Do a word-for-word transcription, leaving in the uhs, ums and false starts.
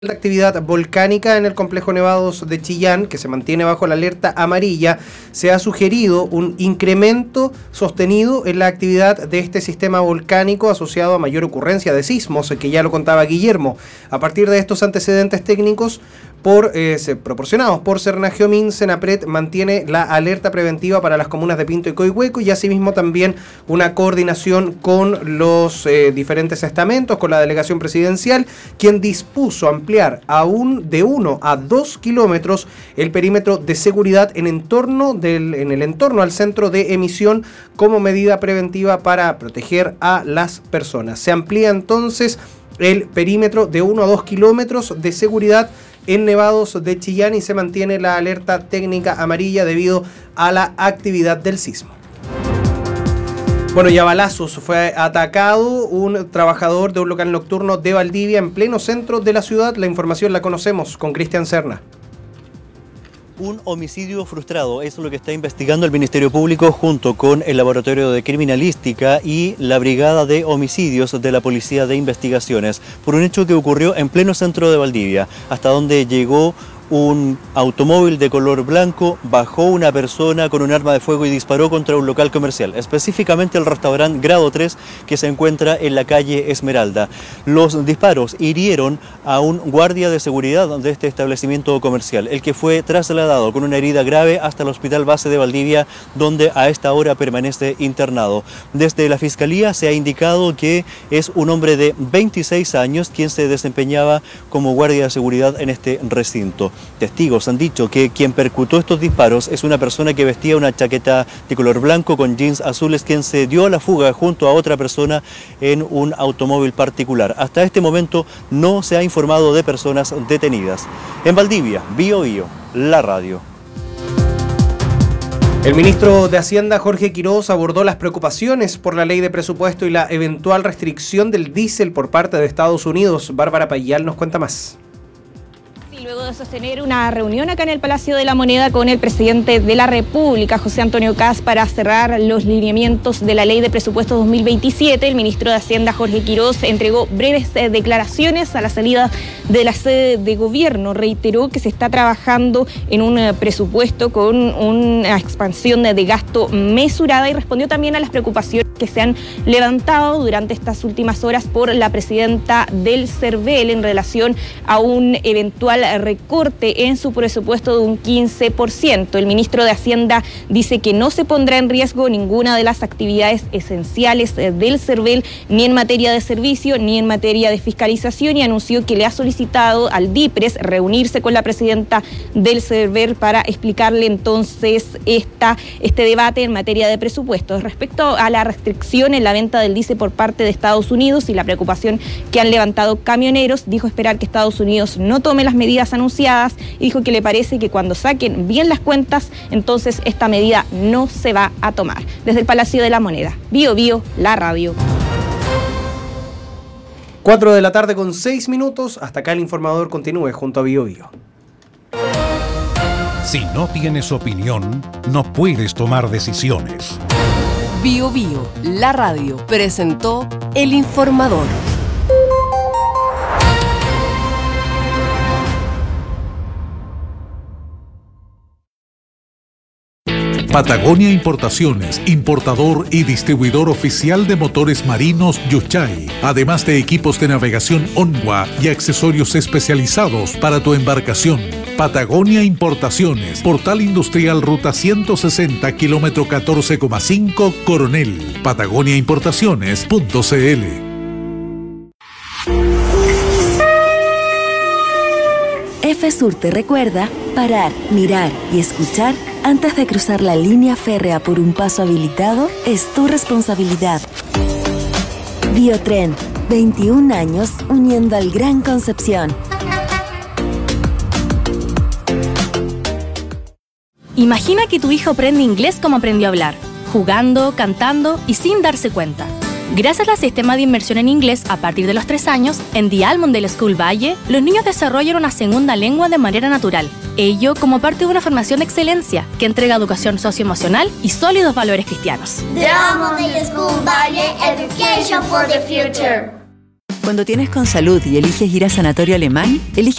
La actividad volcánica en el complejo Nevados de Chillán, que se mantiene bajo la alerta amarilla, se ha sugerido un incremento sostenido en la actividad de este sistema volcánico asociado a mayor ocurrencia de sismos, que ya lo contaba Guillermo. A partir de estos antecedentes técnicos por, eh, proporcionados por Cernageomin, Senapred mantiene la alerta preventiva para las comunas de Pinto y Coihueco y asimismo también una coordinación con los eh, diferentes estamentos, con la delegación presidencial, quien dispuso ampliar aún de uno a dos kilómetros el perímetro de seguridad en, entorno del, en el entorno al centro de emisión como medida preventiva para proteger a las personas. Se amplía entonces el perímetro de uno a dos kilómetros de seguridad en Nevados de Chillán y se mantiene la alerta técnica amarilla debido a la actividad del sismo. Bueno, y a balazos fue atacado un trabajador de un local nocturno de Valdivia en pleno centro de la ciudad. La información la conocemos con Cristian Serna. Un homicidio frustrado, eso es lo que está investigando el Ministerio Público junto con el Laboratorio de Criminalística y la Brigada de Homicidios de la Policía de Investigaciones, por un hecho que ocurrió en pleno centro de Valdivia, hasta donde llegó un automóvil de color blanco, bajó una persona con un arma de fuego y disparó contra un local comercial, específicamente el restaurante Grado tres que se encuentra en la calle Esmeralda. Los disparos hirieron a un guardia de seguridad de este establecimiento comercial, el que fue trasladado con una herida grave hasta el Hospital Base de Valdivia, donde a esta hora permanece internado. Desde la Fiscalía se ha indicado que es un hombre de veintiséis años quien se desempeñaba como guardia de seguridad en este recinto. Testigos han dicho que quien percutó estos disparos es una persona que vestía una chaqueta de color blanco con jeans azules, quien se dio a la fuga junto a otra persona en un automóvil particular. Hasta este momento no se ha informado de personas detenidas. En Valdivia, Bio Bio, la radio. El ministro de Hacienda, Jorge Quiroz, abordó las preocupaciones por la ley de presupuesto y la eventual restricción del diésel por parte de Estados Unidos. Bárbara Payal nos cuenta más. Luego de sostener una reunión acá en el Palacio de la Moneda con el presidente de la República, José Antonio Kast, para cerrar los lineamientos de la Ley de Presupuesto dos mil veintisiete, el ministro de Hacienda, Jorge Quiroz, entregó breves eh, declaraciones a la salida de la sede de gobierno. Reiteró que se está trabajando en un eh, presupuesto con una expansión de, de gasto mesurada y respondió también a las preocupaciones que se han levantado durante estas últimas horas por la presidenta del CERVEL en relación a un eventual recorte en su presupuesto de un quince por ciento. El ministro de Hacienda dice que no se pondrá en riesgo ninguna de las actividades esenciales del CERVEL, ni en materia de servicio, ni en materia de fiscalización, y anunció que le ha solicitado al DIPRES reunirse con la presidenta del CERVEL para explicarle entonces esta, este debate en materia de presupuestos. Respecto a la restricción en la venta del diésel por parte de Estados Unidos y la preocupación que han levantado camioneros, dijo esperar que Estados Unidos no tome las medidas anunciadas y dijo que le parece que cuando saquen bien las cuentas, entonces esta medida no se va a tomar. Desde el Palacio de la Moneda, Bio Bio, la radio. cuatro de la tarde con seis minutos. Hasta acá el informador continúe junto a Bio Bio. Si no tienes opinión, no puedes tomar decisiones. Bio Bio, la radio, presentó El Informador. Patagonia Importaciones, importador y distribuidor oficial de motores marinos Yuchay, además de equipos de navegación Onwa y accesorios especializados para tu embarcación. Patagonia Importaciones, Portal Industrial Ruta ciento sesenta, kilómetro catorce coma cinco, Coronel. Patagonia Importaciones punto cl. FSUR te recuerda parar, mirar y escuchar antes de cruzar la línea férrea por un paso habilitado es tu responsabilidad. Biotren, veintiún años uniendo al Gran Concepción. Imagina que tu hijo aprende inglés como aprendió a hablar, jugando, cantando y sin darse cuenta. Gracias al sistema de inmersión en inglés a partir de los tres años, en The Almondale School Valle, los niños desarrollan una segunda lengua de manera natural. Ello como parte de una formación de excelencia que entrega educación socioemocional y sólidos valores cristianos. The Almondale School Valle, Education for the Future. Cuando tienes Consalud y eliges ir a Sanatorio Alemán, elige